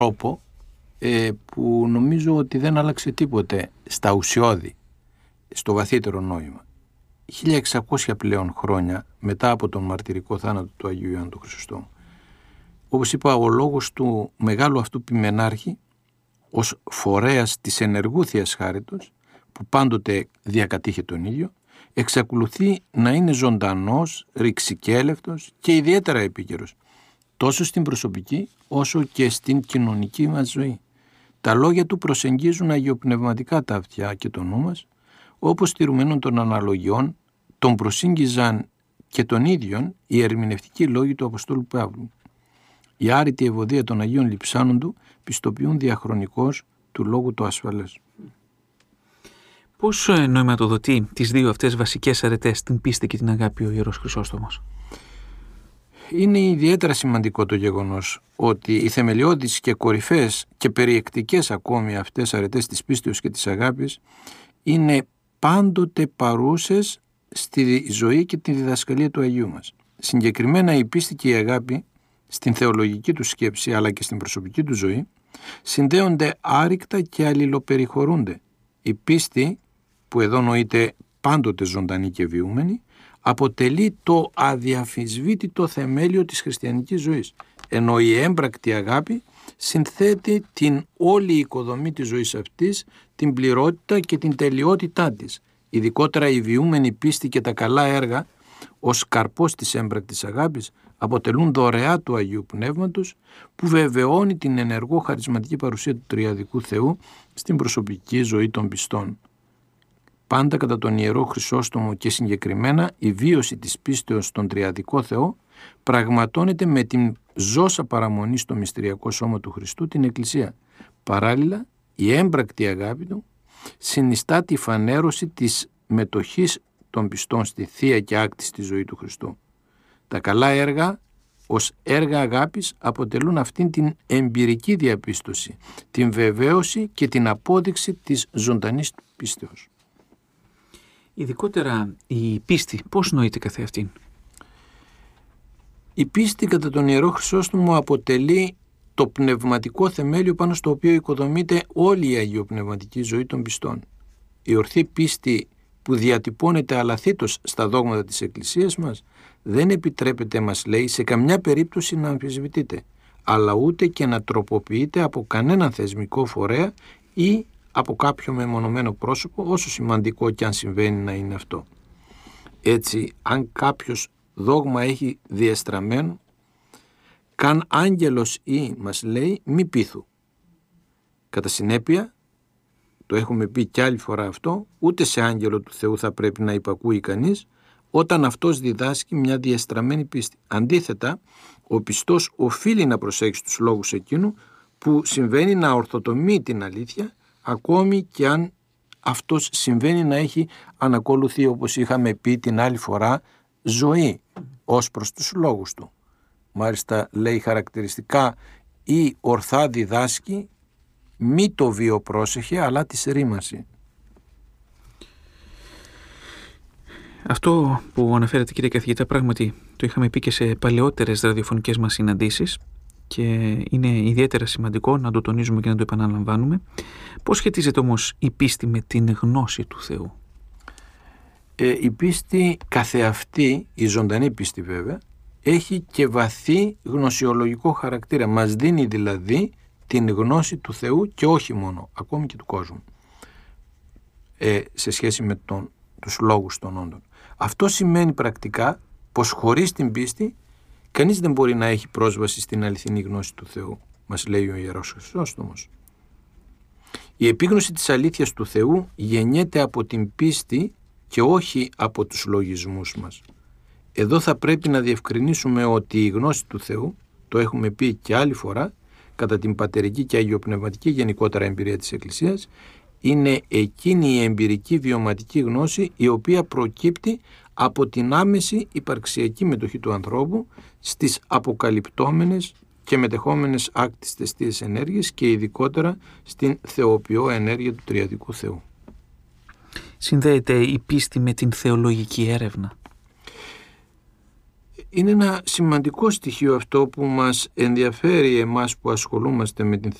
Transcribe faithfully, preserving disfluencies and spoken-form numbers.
τρόπο ε, που νομίζω ότι δεν άλλαξε τίποτε στα ουσιώδη, στο βαθύτερο νόημα. χίλια εξακόσια πλέον χρόνια μετά από τον μαρτυρικό θάνατο του Αγίου Ιωάννου του Χρυσοστόμου, όπως είπα, ο λόγος του μεγάλου αυτού ποιμενάρχη ως φορέας της ενεργού Θείας Χάριτος, που πάντοτε διακατήχε τον ήλιο, εξακολουθεί να είναι ζωντανός, ρηξικέλευτος και ιδιαίτερα επίκαιρος, τόσο στην προσωπική όσο και στην κοινωνική μας ζωή. Τα λόγια του προσεγγίζουν αγιοπνευματικά τα αυτιά και το νου μας, όπως στηρουμένων των αναλογιών τον προσήγγιζαν και τον ίδιον οι ερμηνευτικοί λόγοι του Αποστόλου Παύλου. Η άρρητη ευωδία των Αγίων Λειψάνων του πιστοποιούν διαχρονικώς του λόγου το ασφαλές. Πώς νοηματοδοτεί τις δύο αυτές βασικές αρετές, την πίστη και την αγάπη, ο Ιερός Χρυσόστομος? Είναι ιδιαίτερα σημαντικό το γεγονός ότι οι θεμελιώδεις και κορυφαίες και περιεκτικές ακόμη αυτές αρετές της πίστεως και της αγάπης είναι πάντοτε παρούσες στη ζωή και τη διδασκαλία του Αγίου μας. Συγκεκριμένα η πίστη και η αγάπη στην θεολογική του σκέψη αλλά και στην προσωπική του ζωή συνδέονται άρρηκτα και αλληλοπεριχωρούνται. Η πίστη, που εδώ νοείται πάντοτε ζωντανή και βιούμενη, αποτελεί το αδιαφυσβήτητο θεμέλιο της χριστιανικής ζωής, ενώ η έμπρακτη αγάπη συνθέτει την όλη οικοδομή της ζωής αυτής, την πληρότητα και την τελειότητά της. Ειδικότερα η βιούμενη πίστη και τα καλά έργα ως καρπός της έμπρακτης αγάπης αποτελούν δωρεά του Αγίου Πνεύματος, που βεβαιώνει την ενεργό χαρισματική παρουσία του Τριαδικού Θεού στην προσωπική ζωή των πιστών. Πάντα κατά τον Ιερό Χρυσόστομο και συγκεκριμένα η βίωση της πίστεως στον Τριαδικό Θεό πραγματώνεται με την ζώσα παραμονή στο μυστηριακό σώμα του Χριστού, την Εκκλησία. Παράλληλα, η έμπρακτη αγάπη του συνιστά τη φανέρωση της μετοχής των πιστών στη Θεία και άκτιστη ζωή του Χριστού. Τα καλά έργα ως έργα αγάπης αποτελούν αυτήν την εμπειρική διαπίστωση, την βεβαίωση και την απόδειξη της ζωντανής πίστεως. Ειδικότερα η πίστη, πώς νοείται καθεαυτήν? Η πίστη κατά τον Ιερό Χρυσόστομο αποτελεί το πνευματικό θεμέλιο πάνω στο οποίο οικοδομείται όλη η αγιοπνευματική ζωή των πιστών. Η ορθή πίστη που διατυπώνεται αλαθήτως στα δόγματα της Εκκλησίας μας δεν επιτρέπεται, μας λέει, σε καμιά περίπτωση να αμφισβητείται, αλλά ούτε και να τροποποιείται από κανέναν θεσμικό φορέα ή από κάποιο μεμονωμένο πρόσωπο, όσο σημαντικό και αν συμβαίνει να είναι αυτό. Έτσι, αν κάποιος δόγμα έχει διεστραμμένο, καν άγγελος ή, μας λέει, μη πείθου. Κατά συνέπεια, το έχουμε πει κι άλλη φορά αυτό, ούτε σε άγγελο του Θεού θα πρέπει να υπακούει κανείς όταν αυτός διδάσκει μια διεστραμμένη πίστη. Αντίθετα, ο πιστός οφείλει να προσέξει τους λόγους εκείνου που συμβαίνει να ορθοτομεί την αλήθεια, ακόμη και αν αυτός συμβαίνει να έχει ανακολουθεί, όπως είχαμε πει την άλλη φορά, ζωή ως προς τους λόγους του. Μάλιστα λέει χαρακτηριστικά ή ορθά διδάσκει, μη το βίο πρόσεχε, αλλά της ρήμαση. Αυτό που αναφέρατε, κύριε καθηγητά, πράγματι το είχαμε πει και σε παλαιότερες ραδιοφωνικές μας συναντήσεις και είναι ιδιαίτερα σημαντικό να το τονίζουμε και να το επαναλαμβάνουμε. Πώς σχετίζεται όμως η πίστη με την γνώση του Θεού? Ε, η πίστη καθεαυτή, η ζωντανή πίστη βέβαια, έχει και βαθύ γνωσιολογικό χαρακτήρα. Μας δίνει δηλαδή την γνώση του Θεού και όχι μόνο, ακόμη και του κόσμου, ε, σε σχέση με τον, τους λόγους των όντων. Αυτό σημαίνει πρακτικά πως χωρίς την πίστη κανείς δεν μπορεί να έχει πρόσβαση στην αληθινή γνώση του Θεού, μας λέει ο Ιερός Χρυσόστομος. Η επίγνωση της αλήθειας του Θεού γεννιέται από την πίστη και όχι από τους λογισμούς μας. Εδώ θα πρέπει να διευκρινίσουμε ότι η γνώση του Θεού, το έχουμε πει και άλλη φορά, κατά την πατερική και αγιοπνευματική γενικότερα εμπειρία της Εκκλησίας, είναι εκείνη η εμπειρική βιωματική γνώση η οποία προκύπτει από την άμεση υπαρξιακή μετοχή του ανθρώπου στις αποκαλυπτόμενες και μετεχόμενες άκτιστες θείες ενέργειες και ειδικότερα στην θεοποιώ ενέργεια του Τριαδικού Θεού. Συνδέεται η πίστη με την θεολογική έρευνα? είναι ένα σημαντικό στοιχείο αυτό που μας ενδιαφέρει εμάς που ασχολούμαστε με την